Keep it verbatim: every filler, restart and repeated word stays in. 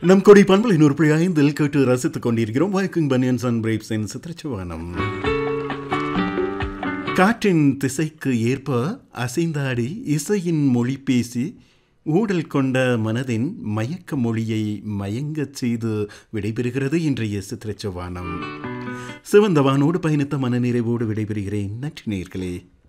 நம் கொடி பண்பலை நூறு புள்ளி ஐந்தில் கேட்டு ரசித்துக் கொண்டிருக்கிறோம். Viking banians and பிரேவ்ஸின் சித்திரச்சுவானம். காற்றின் திசைக்கு ஏற்ப அசைந்தாடி இசையின் மொழி பேசி ஊடல் கொண்ட மனதின் மயக்க மொழியை மயங்கச் செய்து விடைபெறுகிறது இன்றைய சித்திரச்சுவானம். சிவந்தவானோடு பயணித்த மனநிறைவோடு விடைபெறுகிறேன். நன்றி நேயர்களே.